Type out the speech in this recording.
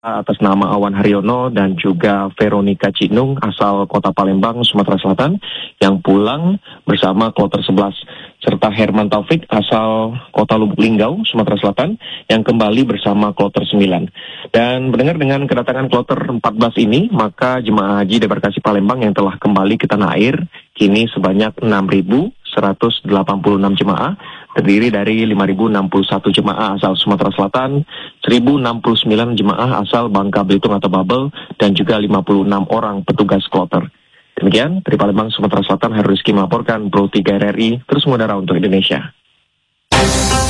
atas nama Awan Haryono dan juga Veronica Cinung asal Kota Palembang, Sumatera Selatan yang pulang bersama kloter 11 serta Herman Taufik asal Kota Lubuk Linggau, Sumatera Selatan yang kembali bersama kloter 9. Dan mendengar dengan kedatangan kloter 14 ini, maka jemaah haji debarkasi Palembang yang telah kembali ke tanah air kini sebanyak 6.186 jemaah, terdiri dari 5.061 jemaah asal Sumatera Selatan, 1.069 jemaah asal Bangka Belitung atau Babel, dan juga 56 orang petugas kloter. Demikian, dari Palembang, Sumatera Selatan, Heru Rizky melaporkan, Bro 3 RRI, terus mengudara untuk Indonesia.